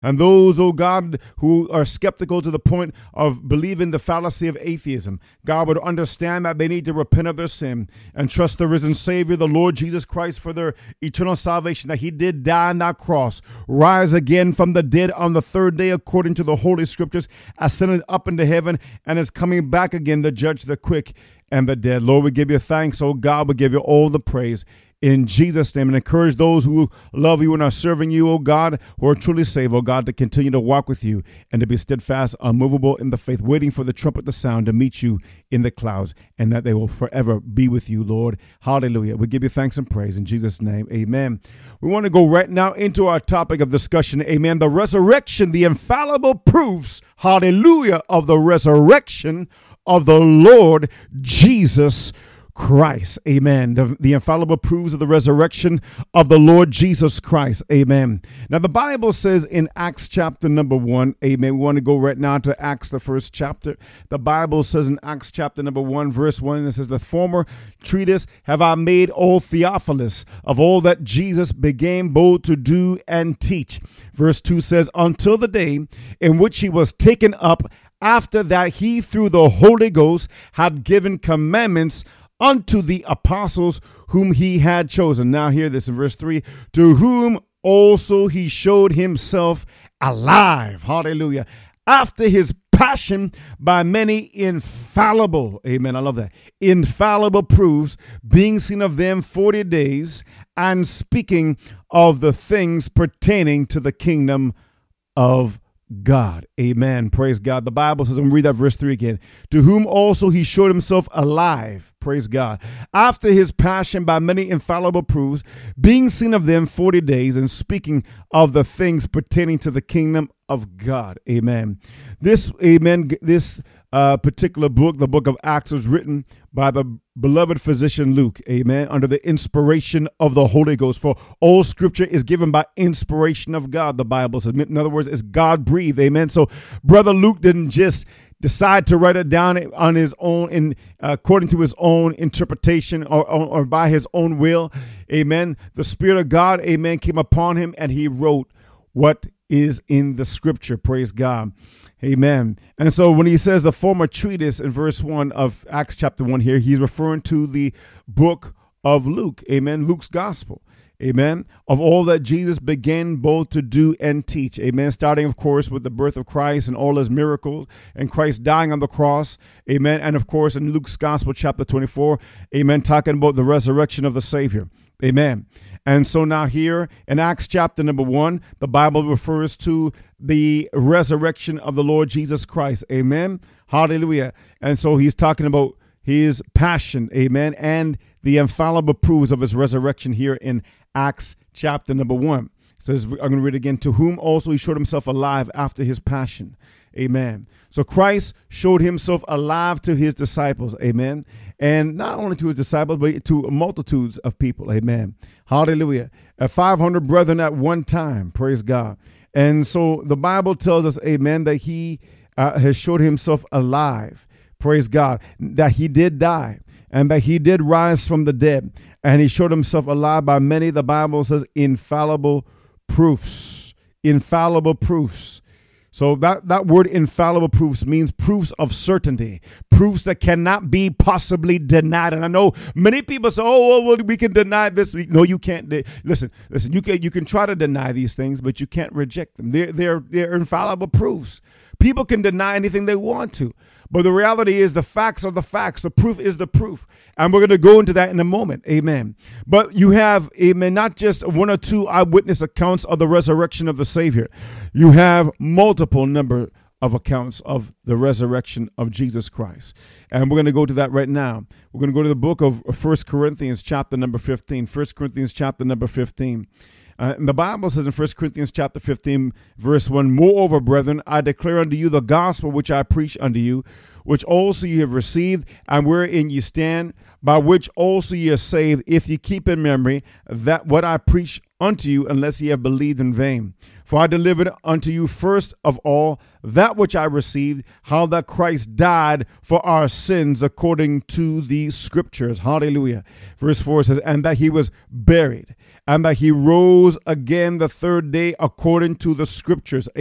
And those, oh God, who are skeptical to the point of believing the fallacy of atheism, God would understand that they need to repent of their sin and trust the risen Savior, the Lord Jesus Christ, for their eternal salvation, that he did die on that cross, rise again from the dead on the third day, according to the Holy Scriptures, ascended up into heaven, and is coming back again to judge the quick and the dead. Lord, we give you thanks, oh God, we give you all the praise. In Jesus' name, and encourage those who love you and are serving you, oh God, who are truly saved, oh God, to continue to walk with you and to be steadfast, unmovable in the faith, waiting for the trumpet to sound to meet you in the clouds, and that they will forever be with you, Lord. Hallelujah. We give you thanks and praise in Jesus' name. Amen. We want to go right now into our topic of discussion. Amen. The resurrection, the infallible proofs, hallelujah, of the resurrection of the Lord Jesus Christ. Amen. The infallible proofs of the resurrection of the Lord Jesus Christ. Amen. Now, the Bible says in Acts chapter number 1, amen. We want to go right now to Acts, the first chapter. The Bible says in Acts chapter number 1, verse 1, it says, the former treatise have I made, O Theophilus, of all that Jesus began both to do and teach. Verse 2 says, until the day in which he was taken up, after that he through the Holy Ghost had given commandments unto the apostles whom he had chosen. Now hear this in verse 3, to whom also he showed himself alive, hallelujah, after his passion by many infallible, amen, I love that, infallible proofs, being seen of them 40 days, and speaking of the things pertaining to the kingdom of God. Amen. Praise God. The Bible says, I'm going to read that verse 3 again. To whom also he showed himself alive. Praise God. After his passion by many infallible proofs, being seen of them 40 days, and speaking of the things pertaining to the kingdom of God. Amen. This particular book, the book of Acts, was written by the beloved physician Luke, amen, under the inspiration of the Holy Ghost. For all scripture is given by inspiration of God, the Bible says. In other words, it's God breathed, amen. So Brother Luke didn't just decide to write it down on his own, according to his own interpretation or by his own will, amen. The Spirit of God, amen, came upon him, and he wrote what is in the scripture. Praise God. Amen. And so when he says the former treatise in verse 1 of Acts chapter 1 here, he's referring to the book of Luke. Amen. Luke's gospel. Amen. Of all that Jesus began both to do and teach. Amen. Starting, of course, with the birth of Christ and all his miracles and Christ dying on the cross. Amen. And of course, in Luke's gospel, chapter 24, amen, talking about the resurrection of the Savior. Amen. And so now here in Acts chapter number 1, the Bible refers to the resurrection of the Lord Jesus Christ. Amen. Hallelujah. And so he's talking about his passion. Amen. And the infallible proofs of his resurrection here in Acts chapter number 1. It says, I'm going to read again, to whom also he showed himself alive after his passion. Amen. So Christ showed himself alive to his disciples. Amen. And not only to his disciples, but to multitudes of people. Amen. Hallelujah. 500 brethren at one time. Praise God. And so the Bible tells us, amen, that he has showed himself alive. Praise God. That he did die and that he did rise from the dead. And he showed himself alive by many, the Bible says, infallible proofs. Infallible proofs. So that word infallible proofs means proofs of certainty, proofs that cannot be possibly denied. And I know many people say, oh, well, we can deny this. No, you can't. Listen, you can try to deny these things, but you can't reject them. They're infallible proofs. People can deny anything they want to. But the reality is the facts are the facts. The proof is the proof. And we're going to go into that in a moment. Amen. But you have, amen, not just one or two eyewitness accounts of the resurrection of the Savior. You have multiple number of accounts of the resurrection of Jesus Christ. And we're going to go to that right now. We're going to go to the book of 1 Corinthians chapter number 15. 1 Corinthians chapter number 15. And the Bible says in 1 Corinthians chapter 15, verse 1, moreover, brethren, I declare unto you the gospel which I preach unto you, which also you have received, and wherein ye stand, by which also ye are saved, if ye keep in memory that what I preach unto you, unless ye have believed in vain. For I delivered unto you first of all that which I received, how that Christ died for our sins according to the scriptures. Hallelujah. Verse 4 says, and that he was buried, and that he rose again the third day according to the scriptures.